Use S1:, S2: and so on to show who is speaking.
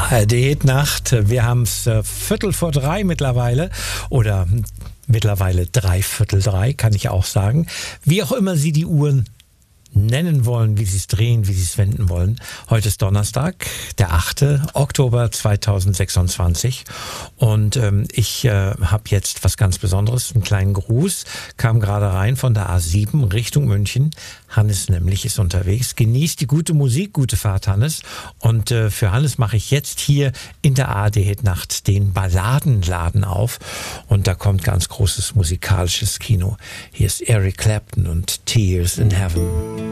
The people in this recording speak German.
S1: ARD-Nacht. Wir haben es 2:45 mittlerweile oder mittlerweile 3:45, kann ich auch sagen. Wie auch immer Sie die Uhren nennen wollen, wie Sie es drehen, wie Sie es wenden wollen. Heute ist Donnerstag, der 8. Oktober 2026 und ich habe jetzt was ganz Besonderes, einen kleinen Gruß, kam gerade rein von der A7 Richtung München. Hannes nämlich ist unterwegs. Genießt die gute Musik, gute Fahrt Hannes. Und für Hannes mache ich jetzt hier in der ARD-Nacht den Balladenladen auf und da kommt ganz großes musikalisches Kino. Hier ist Eric Clapton und Tears in Heaven.